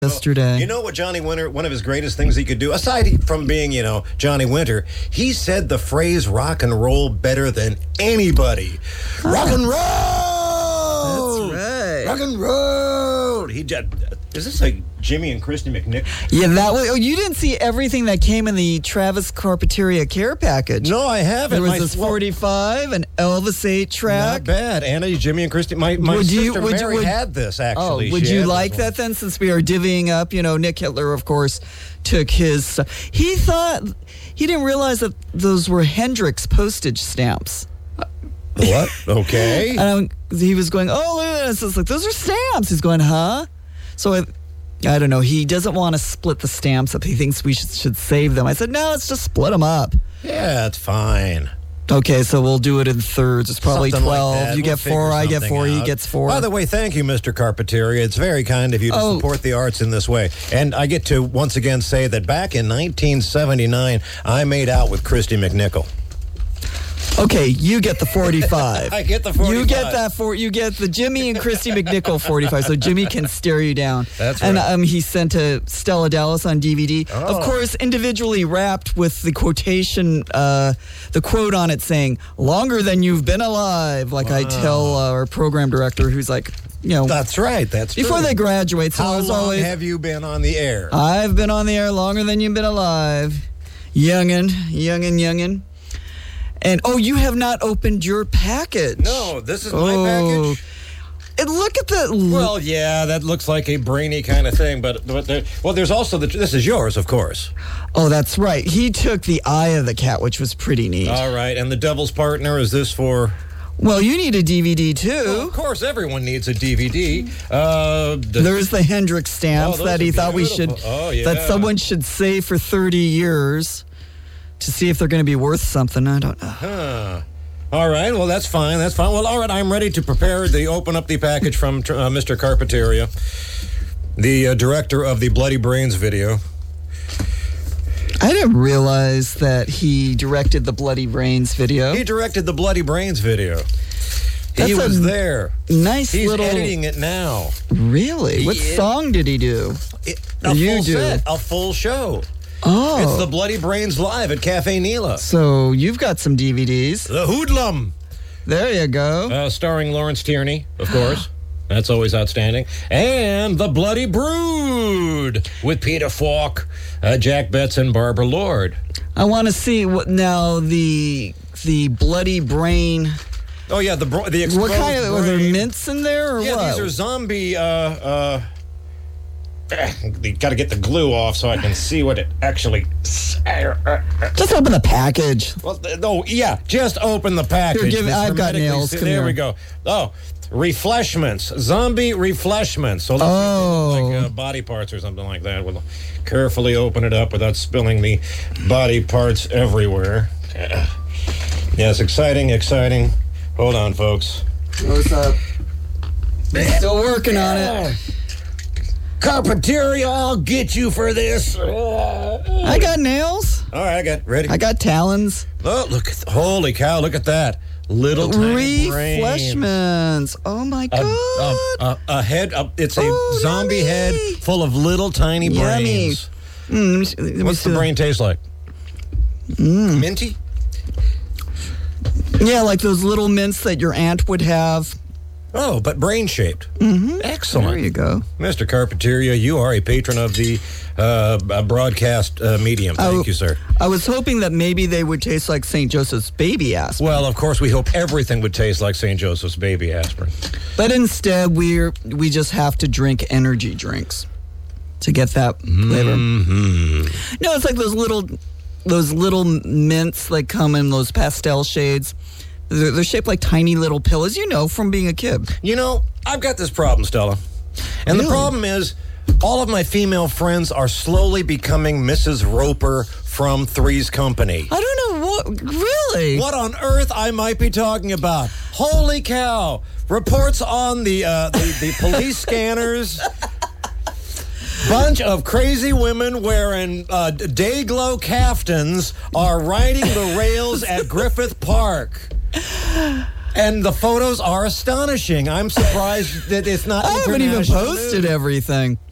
yesterday. You know what Johnny Winter, one of his greatest things he could do, aside from being, Johnny Winter, he said the phrase rock and roll better than anybody. Rock and roll! That's right. Rock and roll! Is this like Jimmy and Christy McNichol? Yeah, that was. Oh, you didn't see everything that came in the Travis Carpentaria care package. No, I haven't. There was this 45, an Elvis 8-track. Not bad. Anna, Jimmy, and Christy. My sister Mary had this, actually. Oh, would you like that then, since we are divvying up? Nick Hitler, of course, took his stuff. He didn't realize that those were Hendrix postage stamps. What? Okay. And he was going, oh, look at this. It's like, those are stamps. He's going, huh? So I don't know. He doesn't want to split the stamps up. He thinks we should save them. I said, no, let's just split them up. Yeah, it's fine. Okay, so we'll do it in thirds. It's probably Something 12. Like you get 4, I get 4, he gets 4. By the way, thank you, Mr. Carpentaria. It's very kind of you to support the arts in this way. And I get to once again say that back in 1979, I made out with Christy McNichol. Okay, you get the 45. I get the 45. You get that you get the Jimmy and Christy McNichol 45, so Jimmy can stare you down. That's right. And he sent to Stella Dallas on DVD. Oh. Of course, individually wrapped with the quotation, the quote on it saying, longer than you've been alive, like I tell our program director, who's like, That's right, that's before true. they graduate. So How it's long always, have you been on the air? I've been on the air longer than you've been alive. Youngin'. And, you have not opened your package. No, this is my package. And look at the... Well, yeah, that looks like a brainy kind of thing, but there's also this is yours, of course. Oh, that's right. He took the Eye of the Cat, which was pretty neat. All right, and the Devil's Partner, is this for... Well, you need a DVD, too. Well, of course, everyone needs a DVD. There's the Hendrix stamps that he thought we should... that someone should save for 30 years... to see if they're going to be worth something. I don't know. Huh. All right. Well, that's fine. Well, all right. I'm ready to open up the package from Mr. Carpentaria, the director of the Bloody Brains video. I didn't realize that he directed the Bloody Brains video. He directed the Bloody Brains video. That's he was there. Nice He's little... editing it now. Really? What song did he do? A full show. Oh. It's the Bloody Brains Live at Cafe Nila. So you've got some DVDs. The Hoodlum. There you go. Starring Lawrence Tierney, of course. That's always outstanding. And The Bloody Brood with Peter Falk, Jack Betts, and Barbara Lord. I want to see what now the Bloody Brain. Oh, yeah, the exposed What kind of... brain. Are there mints in there or what? Yeah, these are zombie... You got to get the glue off so I can see what it actually... Just open the package. Well, no, yeah, just open the package. I've got nails. There we go. Oh, refreshments. Zombie refreshments. So like body parts or something like that. We'll carefully open it up without spilling the body parts everywhere. Yes, exciting. Hold on, folks. What's up? Still working on it. Carpentaria, I'll get you for this. I got nails. All right, ready. I got talons. Oh, holy cow, look at that. Little tiny refreshments. Oh, my God. A head, it's a zombie yummy. head full of little tiny brains. What's What's the brain taste like? Minty? Yeah, like those little mints that your aunt would have. Oh, but brain-shaped. Mm-hmm. Excellent. There you go. Mr. Carpentaria, you are a patron of the broadcast medium. Thank you, sir. I was hoping that maybe they would taste like St. Joseph's baby aspirin. Well, of course, we hope everything would taste like St. Joseph's baby aspirin. But instead, we just have to drink energy drinks to get that flavor. Mm-hmm. No, it's like those little mints that come in those pastel shades. They're shaped like tiny little pillows, from being a kid. I've got this problem, Stella. And the problem is, all of my female friends are slowly becoming Mrs. Roper from Three's Company. I don't know what, really? What on earth I might be talking about. Holy cow. Reports on the police scanners. Bunch of crazy women wearing day-glow caftans are riding the rails at Griffith Park. And the photos are astonishing. I'm surprised that it's not I haven't even international posted news. everything.